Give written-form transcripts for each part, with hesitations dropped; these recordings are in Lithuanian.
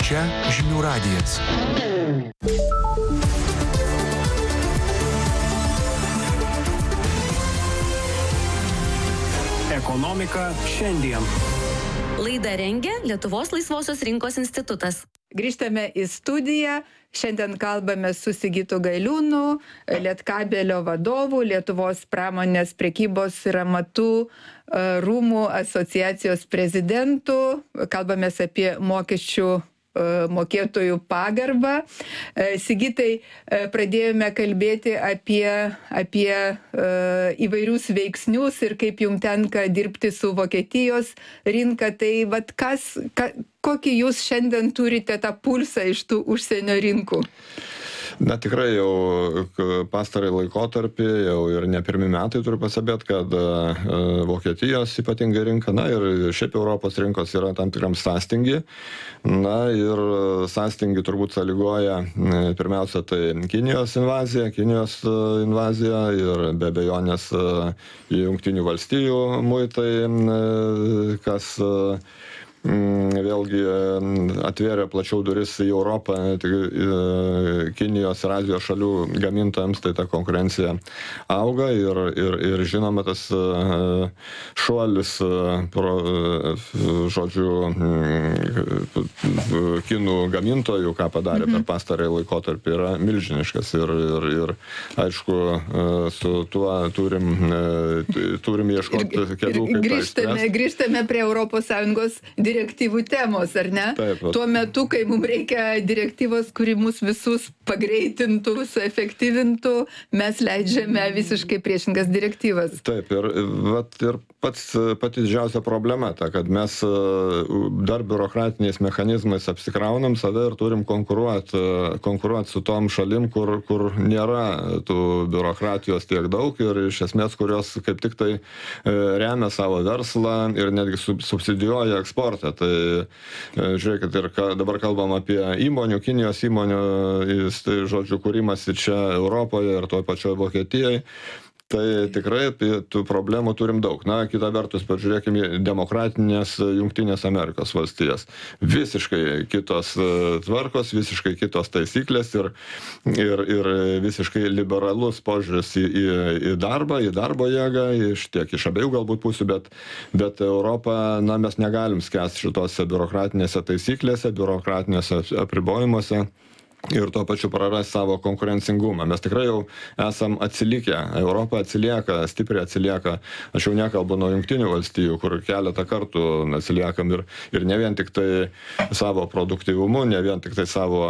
Čia Žinių radijas. Ekonomika šiandien. Laidą rengia Lietuvos laisvosios rinkos institutas. Grįžtame į studiją. Šiandien kalbame su Sigitu Gailiūnu, Lietkabelio vadovu, Lietuvos pramonės prekybos ir amatų rūmų asociacijos prezidentu. Kalbamės apie mokesčių mokėtojų pagarbą. Sigitai, pradėjome kalbėti apie įvairius veiksnius ir kaip jums tenka dirbti su Vokietijos rinka. Tai kokį jūs šiandien turite tą pulsą iš tų užsienio rinkų? Na tikrai jau pastarąjį laikotarpį, jau ir ne pirmi metai turiu pasibėti, kad Vokietijos ypatingai rinka, na ir šiaip Europos rinkos yra tam tikram sąstingi. Na ir sąstingi turbūt sąlygoja pirmiausia tai Kinijos invazija ir be abejonės Jungtinių valstijų muitai, kas vėlgi atvėrė plačiau duris į Europą, Kinijos ir Azijos šalių gamintojams, tai ta konkurencija auga ir žinoma tas šuolis kinų gamintojų, ką padarė per pastarąjį laikotarpį, yra milžiniškas ir aišku, su tuo turim ieškoti kelių, kaip tą išspręsti. Grįžtame prie ES direktyvų temos, ar ne? Taip. Tuo metu, kai mums reikia direktyvos, kuri mus visus pagreitintų, suefektyvintų, mes leidžiame visiškai priešingas direktyvas. Taip, ir pati didžiausia problema ta, kad mes dar biurokratiniais mechanizmais apsikraunam save ir turim konkuruoti su tom šalim, kur nėra tų biurokratijos tiek daug ir iš esmės, kurios kaip tik tai remia savo verslą ir netgi subsidijuoja eksportą. Tai žiūrėkit, ir dabar kalbam apie įmonių, Kinijos įmonių, žodžiu, kūrimasi čia Europoje ir toj pačioj Vokietijoje. Tai tikrai tų problemų turim daug. Na, kita vertus, pažiūrėkime demokratinės Jungtinės Amerikos valstijas. Visiškai kitos tvarkos, visiškai kitos taisyklės ir visiškai liberalus požiūris į darbą, į darbo jėgą, tiek iš abiejų galbūt pusių, bet Europą, na, mes negalim skęsti šitose biurokratinėse taisyklėse, biurokratinėse apribojimuose. Ir tuo pačiu praras savo konkurencingumą. Mes tikrai jau esam atsilikę. Europa atsilieka, stipriai atsilieka. Aš jau nekalbu nuo Jungtinių valstijų, kur keletą kartų atsiliekam ir ne vien tik tai savo produktyvumu, ne vien tik tai savo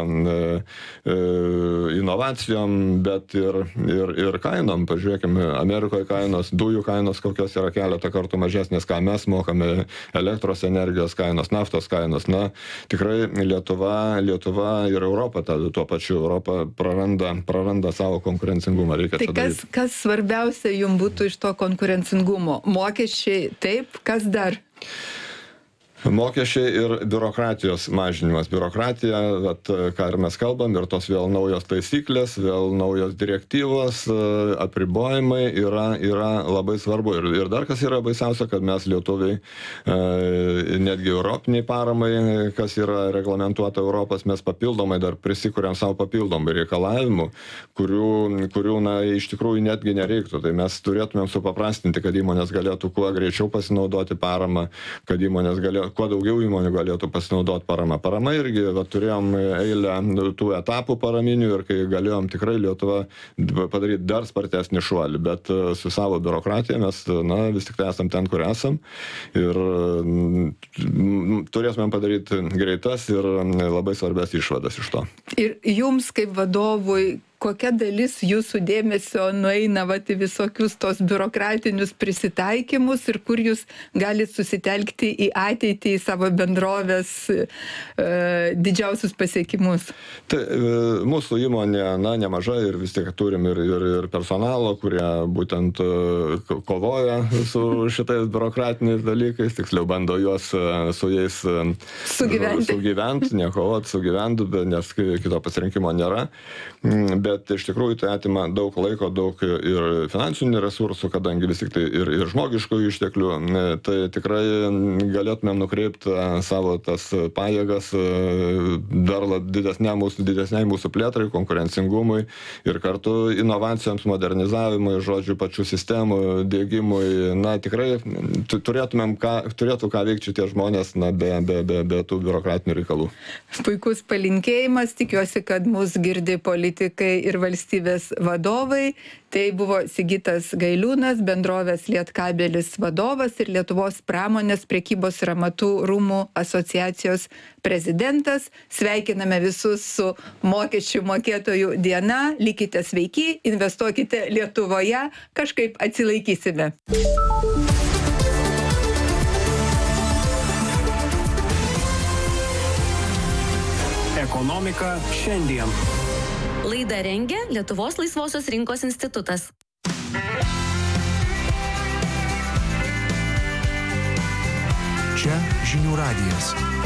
inovacijom, bet ir kainom. Pažiūrėkime, Amerikoje kainos, dujų kainos kokios yra keletą kartų mažesnės, ką mes mokame, elektros energijos kainos, naftos kainos. Na, tikrai Lietuva ir Europa tuo pačiu Europą praranda savo konkurencingumą. Tai kas svarbiausia jums būtų iš to konkurencingumo? Mokesčiai, taip, kas dar? Mokesčiai ir biurokratijos mažinimas. Biurokratija, ką ir mes kalbam, ir tos vėl naujos taisyklės, vėl naujos direktyvos, apribojimai yra labai svarbu. Ir dar kas yra baisiausia, kad mes lietuviai, netgi europiniai paramai, kas yra reglamentuota Europos, mes papildomai dar prisikuriam savo papildomai reikalavimų, kurių iš tikrųjų netgi nereiktų. Tai mes turėtumėm supaprastinti, kad įmonės galėtų kuo greičiau pasinaudoti paramą, kad įmonės kuo daugiau įmonių galėtų pasinaudoti parama. Parama irgi, turėjom eilę tų etapų paraminių ir kai galėjom tikrai Lietuvą padaryti dar spartesnį šuolį, bet su savo biurokratija mes, vis tik tai esam ten, kur esam ir turėsime padaryti greitas ir labai svarbias išvadas iš to. Ir jums kaip vadovui, kokia dalis jūsų dėmesio nueina į visokius tos biurokratinius prisitaikymus ir kur jūs galite susitelkti į ateitį, į savo bendrovės didžiausius pasiekimus? Tai mūsų įmonė, nemaža ir vis tiek turim ir personalo, kurie būtent kovoja su šitais biurokratiniais dalykais, tiksliau bando juos su jais sugyventi, ne kovoti, sugyventi, nes kito pasirinkimo nėra. bet iš tikrųjų tai atima daug laiko, daug ir finansinių resursų, kadangi vis tik tai ir žmogiškų išteklių, tai tikrai galėtumėm nukreipti savo tas pajėgas dar didesniai mūsų plėtrai, konkurencingumui ir kartu inovacijoms, modernizavimui, žodžiu, pačių sistemų dėgymui. Na, tikrai turėtų ką veikti šitie žmonės, na, be tų biurokratinių reikalų. Puikus palinkėjimas, tikiuosi, kad mus girdi politikai ir valstybės vadovai. Tai buvo Sigitas Gailiūnas, bendrovės Lietkabelis vadovas ir Lietuvos pramonės, prekybos ir amatų rūmų asociacijos prezidentas. Sveikiname visus su mokesčių mokėtojų diena. Likite sveiki, investuokite Lietuvoje, kažkaip atsilaikysime. Ekonomika šiandien. Laidą rengia Lietuvos laisvosios rinkos institutas. Čia Žinių radijas.